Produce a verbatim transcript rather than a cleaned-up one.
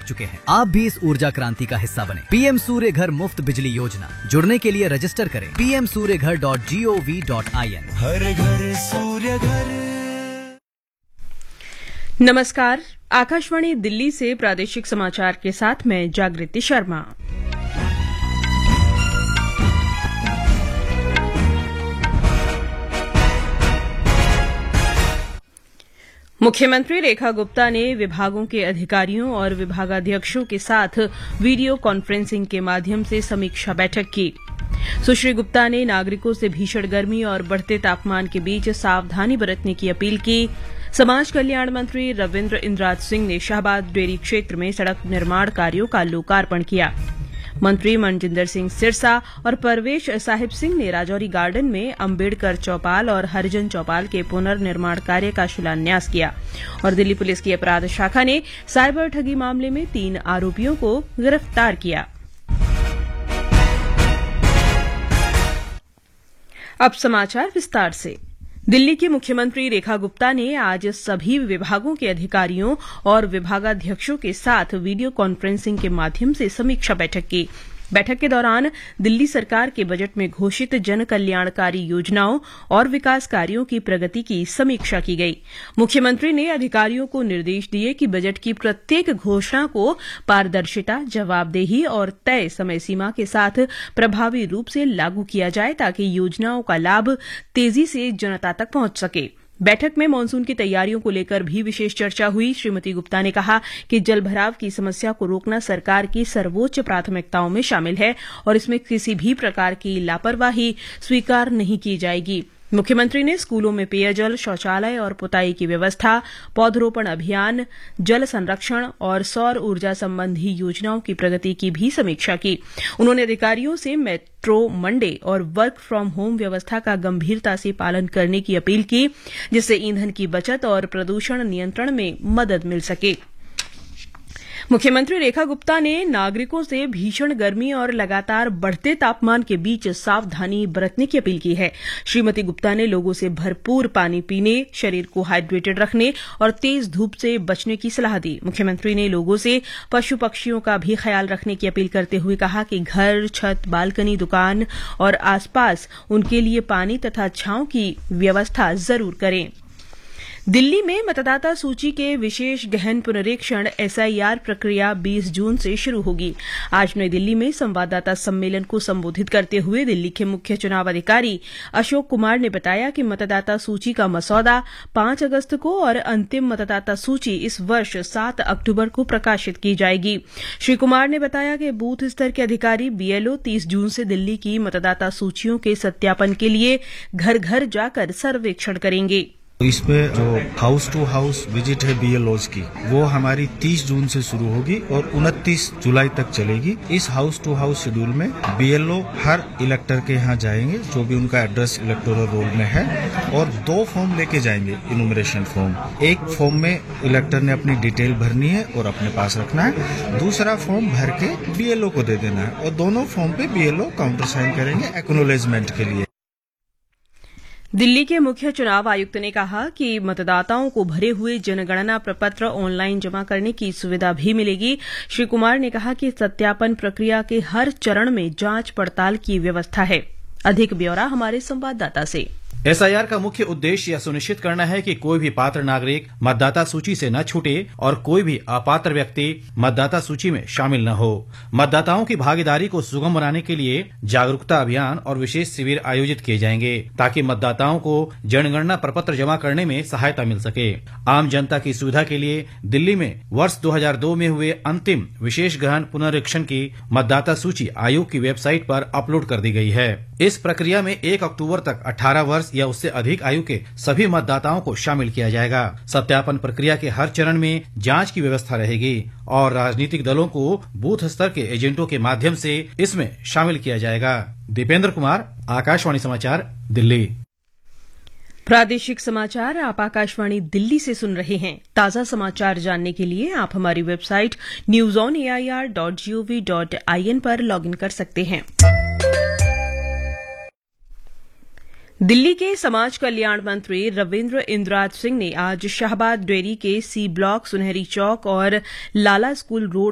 लग चुके हैं। आप भी इस ऊर्जा क्रांति का हिस्सा बने। पीएम सूर्य घर मुफ्त बिजली योजना, जुड़ने के लिए रजिस्टर करें पी एम सूर्य घर dot G O V dot I N. हर घर सूर्य घर। नमस्कार, आकाशवाणी दिल्ली से प्रादेशिक समाचार के साथ मैं जागृति शर्मा। मुख्यमंत्री रेखा गुप्ता ने विभागों के अधिकारियों और विभागाध्यक्षों के साथ वीडियो कॉन्फ्रेंसिंग के माध्यम से समीक्षा बैठक की। सुश्री गुप्ता ने नागरिकों से भीषण गर्मी और बढ़ते तापमान के बीच सावधानी बरतने की अपील की। समाज कल्याण मंत्री रविन्द्र इंद्राज सिंह ने शाहबाद डेयरी क्षेत्र में सड़क निर्माण कार्यों का लोकार्पण किया। मंत्री मनजिंदर सिंह सिरसा और परवेश साहिब सिंह ने राजौरी गार्डन में अम्बेडकर चौपाल और हरिजन चौपाल के पुनर्निर्माण कार्य का शिलान्यास किया। और दिल्ली पुलिस की अपराध शाखा ने साइबर ठगी मामले में तीन आरोपियों को गिरफ्तार किया। अब समाचार विस्तार से। दिल्ली की मुख्यमंत्री रेखा गुप्ता ने आज सभी विभागों के अधिकारियों और विभागाध्यक्षों के साथ वीडियो कॉन्फ्रेंसिंग के माध्यम से समीक्षा बैठक की। बैठक के दौरान दिल्ली सरकार के बजट में घोषित जन कल्याणकारी योजनाओं और विकास कार्यों की प्रगति की समीक्षा की गई। मुख्यमंत्री ने अधिकारियों को निर्देश दिए कि बजट की प्रत्येक घोषणा को पारदर्शिता, जवाबदेही और तय समय सीमा के साथ प्रभावी रूप से लागू किया जाए ताकि योजनाओं का लाभ तेजी से जनता तक पहुंच सके। बैठक में मानसून की तैयारियों को लेकर भी विशेष चर्चा हुई। श्रीमती गुप्ता ने कहा कि जलभराव की समस्या को रोकना सरकार की सर्वोच्च प्राथमिकताओं में शामिल है और इसमें किसी भी प्रकार की लापरवाही स्वीकार नहीं की जाएगी। मुख्यमंत्री ने स्कूलों में पेयजल, शौचालय और पुताई की व्यवस्था, पौधरोपण अभियान, जल संरक्षण और सौर ऊर्जा संबंधी योजनाओं की प्रगति की भी समीक्षा की। उन्होंने अधिकारियों से मेट्रो मंडे और वर्क फ्रॉम होम व्यवस्था का गंभीरता से पालन करने की अपील की, जिससे ईंधन की बचत और प्रदूषण नियंत्रण में मदद मिल सके। मुख्यमंत्री रेखा गुप्ता ने नागरिकों से भीषण गर्मी और लगातार बढ़ते तापमान के बीच सावधानी बरतने की अपील की है। श्रीमती गुप्ता ने लोगों से भरपूर पानी पीने, शरीर को हाइड्रेटेड रखने और तेज धूप से बचने की सलाह दी। मुख्यमंत्री ने लोगों से पशु पक्षियों का भी ख्याल रखने की अपील करते हुए कहा कि घर, छत, बालकनी, दुकान और आसपास उनके लिए पानी तथा छांव की व्यवस्था जरूर करें। दिल्ली में मतदाता सूची के विशेष गहन पुनरीक्षण एस आई आर प्रक्रिया बीस जून से शुरू होगी। आज नई दिल्ली में संवाददाता सम्मेलन को संबोधित करते हुए दिल्ली के मुख्य चुनाव अधिकारी अशोक कुमार ने बताया कि मतदाता सूची का मसौदा पांच अगस्त को और अंतिम मतदाता सूची इस वर्ष सात अक्टूबर को प्रकाशित की जाएगी। श्री कुमार ने बताया कि बूथ स्तर के अधिकारी बीएलओ तीस जून से दिल्ली की मतदाता सूचियों के सत्यापन के लिए घर घर जाकर सर्वेक्षण करेंगे। इसमें जो हाउस टू हाउस विजिट है बीएलओज की, वो हमारी तीस जून से शुरू होगी और उनतीस जुलाई तक चलेगी। इस हाउस टू हाउस शेड्यूल में बीएलओ हर इलेक्टर के यहाँ जाएंगे जो भी उनका एड्रेस इलेक्टोरल रोल में है और दो फॉर्म लेके जाएंगे, इनुमरेशन फॉर्म। एक फॉर्म में इलेक्टर ने अपनी डिटेल भरनी है और अपने पास रखना है, दूसरा फॉर्म भर के बीएलओ को दे देना है और दोनों फॉर्म पे बीएलओ काउंटर साइन करेंगे एक्नॉलेजमेंट के लिए। दिल्ली के मुख्य चुनाव आयुक्त ने कहा कि मतदाताओं को भरे हुए जनगणना प्रपत्र ऑनलाइन जमा करने की सुविधा भी मिलेगी। श्री कुमार ने कहा कि सत्यापन प्रक्रिया के हर चरण में जांच पड़ताल की व्यवस्था है। अधिक ब्यौरा हमारे संवाददाता से। एस आई आर का मुख्य उद्देश्य यह सुनिश्चित करना है कि कोई भी पात्र नागरिक मतदाता सूची से न छूटे और कोई भी अपात्र व्यक्ति मतदाता सूची में शामिल न हो। मतदाताओं की भागीदारी को सुगम बनाने के लिए जागरूकता अभियान और विशेष शिविर आयोजित किए जाएंगे ताकि मतदाताओं को जनगणना प्रपत्र जमा करने में सहायता मिल सके। आम जनता की सुविधा के लिए दिल्ली में वर्ष दो हज़ार दो में हुए अंतिम विशेष गहन पुनरीक्षण की मतदाता सूची आयोग की वेबसाइट पर अपलोड कर दी गई है। इस प्रक्रिया में एक अक्टूबर तक अठारह वर्ष या उससे अधिक आयु के सभी मतदाताओं को शामिल किया जाएगा। सत्यापन प्रक्रिया के हर चरण में जांच की व्यवस्था रहेगी और राजनीतिक दलों को बूथ स्तर के एजेंटों के माध्यम से इसमें शामिल किया जाएगा। दीपेंद्र कुमार, आकाशवाणी समाचार, दिल्ली। प्रादेशिक समाचार आप आकाशवाणी दिल्ली से सुन रहे हैं। ताजा समाचार जानने के लिए आप हमारी website news on A I R dot G O V dot I N पर लॉग इन कर सकते हैं। दिल्ली के समाज कल्याण मंत्री रविन्द्र इंद्राज सिंह ने आज शाहबाद डेयरी के सी ब्लॉक, सुनहरी चौक और लाला स्कूल रोड